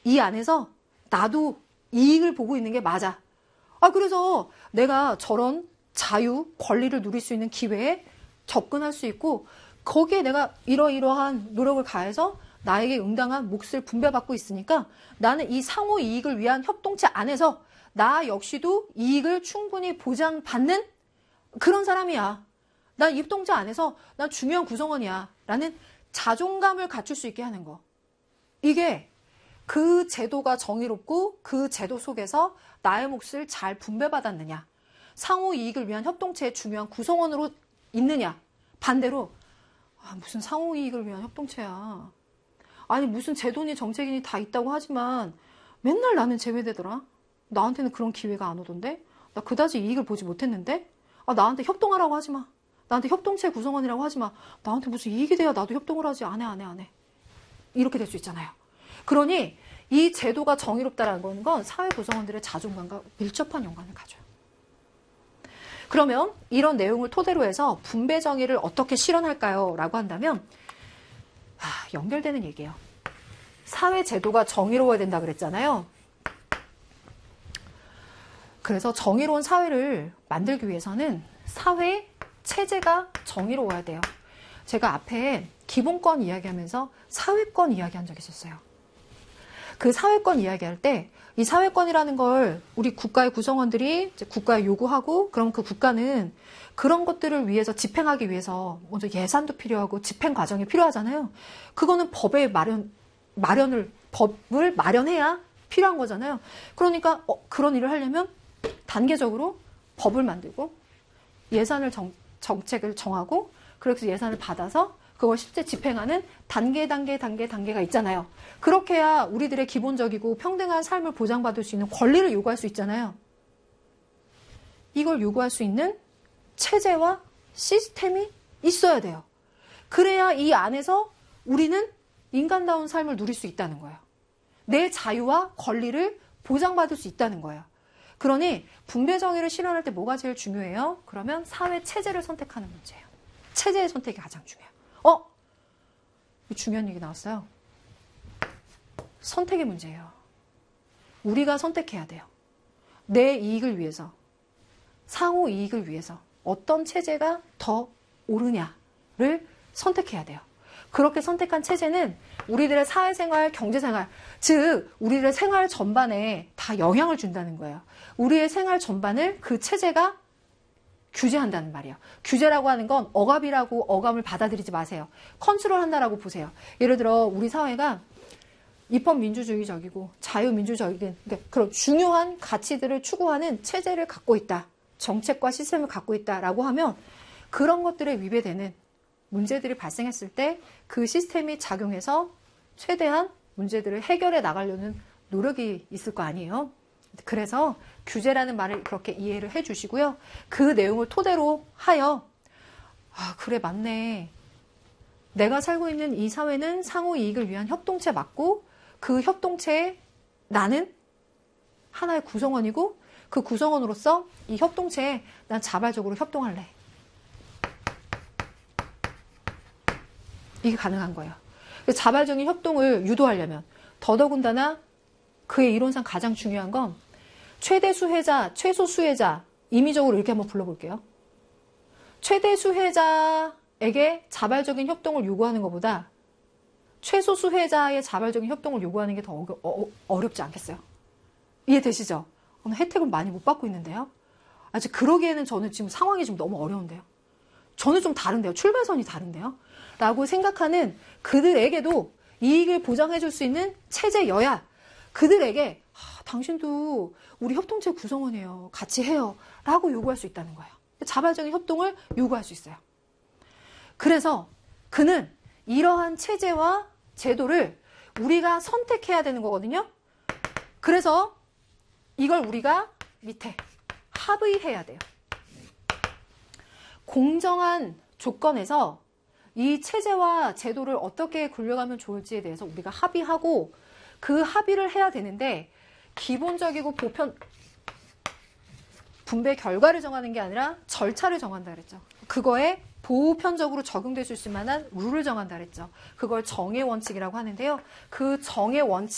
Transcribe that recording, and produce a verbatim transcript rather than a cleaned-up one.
이 안에서 나도 이익을 보고 있는 게 맞아. 아, 그래서 내가 저런 자유, 권리를 누릴 수 있는 기회에 접근할 수 있고 거기에 내가 이러이러한 노력을 가해서 나에게 응당한 몫을 분배받고 있으니까 나는 이 상호 이익을 위한 협동체 안에서 나 역시도 이익을 충분히 보장받는 그런 사람이야. 난 이 협동체 안에서 난 중요한 구성원이야. 라는 자존감을 갖출 수 있게 하는 거. 이게 그 제도가 정의롭고 그 제도 속에서 나의 몫을 잘 분배받았느냐. 상호 이익을 위한 협동체의 중요한 구성원으로 있느냐. 반대로 아, 무슨 상호 이익을 위한 협동체야. 아니 무슨 제도니 정책이니 다 있다고 하지만 맨날 나는 제외되더라. 나한테는 그런 기회가 안 오던데. 나 그다지 이익을 보지 못했는데. 아, 나한테 협동하라고 하지 마. 나한테 협동체 구성원이라고 하지 마. 나한테 무슨 이익이 돼야 나도 협동을 하지. 안 해, 안 해, 안 해. 이렇게 될 수 있잖아요. 그러니 이 제도가 정의롭다라는 건 사회 구성원들의 자존감과 밀접한 연관을 가져요. 그러면 이런 내용을 토대로 해서 분배 정의를 어떻게 실현할까요? 라고 한다면 아, 연결되는 얘기예요. 사회 제도가 정의로워야 된다 그랬잖아요. 그래서 정의로운 사회를 만들기 위해서는 사회 체제가 정의로워야 돼요. 제가 앞에 기본권 이야기하면서 사회권 이야기한 적이 있었어요. 그 사회권 이야기할 때 이 사회권이라는 걸 우리 국가의 구성원들이 이제 국가에 요구하고 그럼 그 국가는 그런 것들을 위해서 집행하기 위해서 먼저 예산도 필요하고 집행 과정이 필요하잖아요. 그거는 법에 마련, 마련을, 법을 마련해야 필요한 거잖아요. 그러니까 어, 그런 일을 하려면 단계적으로 법을 만들고 예산을 정, 정책을 정하고 그래서 예산을 받아서 그걸 실제 집행하는 단계, 단계, 단계, 단계가 있잖아요. 그렇게 해야 우리들의 기본적이고 평등한 삶을 보장받을 수 있는 권리를 요구할 수 있잖아요. 이걸 요구할 수 있는 체제와 시스템이 있어야 돼요. 그래야 이 안에서 우리는 인간다운 삶을 누릴 수 있다는 거예요. 내 자유와 권리를 보장받을 수 있다는 거예요. 그러니 분배 정의를 실현할 때 뭐가 제일 중요해요? 그러면 사회 체제를 선택하는 문제예요. 체제의 선택이 가장 중요해요. 어? 중요한 얘기 나왔어요. 선택의 문제예요. 우리가 선택해야 돼요. 내 이익을 위해서, 상호 이익을 위해서 어떤 체제가 더 옳으냐를 선택해야 돼요. 그렇게 선택한 체제는 우리들의 사회생활, 경제생활, 즉 우리들의 생활 전반에 다 영향을 준다는 거예요. 우리의 생활 전반을 그 체제가 규제한다는 말이에요. 규제라고 하는 건 억압이라고 억압을 받아들이지 마세요. 컨트롤한다라고 보세요. 예를 들어 우리 사회가 입헌민주주의적이고 자유민주적인 그런 중요한 가치들을 추구하는 체제를 갖고 있다. 정책과 시스템을 갖고 있다라고 하면 그런 것들에 위배되는 문제들이 발생했을 때 그 시스템이 작용해서 최대한 문제들을 해결해 나가려는 노력이 있을 거 아니에요. 그래서 규제라는 말을 그렇게 이해를 해 주시고요. 그 내용을 토대로 하여 아 그래 맞네. 내가 살고 있는 이 사회는 상호 이익을 위한 협동체 맞고 그 협동체에 나는 하나의 구성원이고 그 구성원으로서 이 협동체에 난 자발적으로 협동할래. 이게 가능한 거예요. 자발적인 협동을 유도하려면 더더군다나 그의 이론상 가장 중요한 건 최대 수혜자, 최소 수혜자 임의적으로 이렇게 한번 불러볼게요. 최대 수혜자에게 자발적인 협동을 요구하는 것보다 최소 수혜자의 자발적인 협동을 요구하는 게 더 어렵지 않겠어요? 이해되시죠? 오늘 혜택을 많이 못 받고 있는데요. 아직 그러기에는 저는 지금 상황이 좀 너무 어려운데요. 저는 좀 다른데요. 출발선이 다른데요. 라고 생각하는 그들에게도 이익을 보장해 줄 수 있는 체제여야 그들에게 아, 당신도 우리 협동체 구성원이에요. 같이 해요. 라고 요구할 수 있다는 거예요. 자발적인 협동을 요구할 수 있어요. 그래서 그는 이러한 체제와 제도를 우리가 선택해야 되는 거거든요. 그래서 이걸 우리가 밑에 합의해야 돼요. 공정한 조건에서 이 체제와 제도를 어떻게 굴려가면 좋을지에 대해서 우리가 합의하고 그 합의를 해야 되는데 기본적이고 보편 분배 결과를 정하는 게 아니라 절차를 정한다 그랬죠. 그거에 보편적으로 적용될 수 있을 만한 룰을 정한다 그랬죠. 그걸 정의 원칙이라고 하는데요. 그 정의 원칙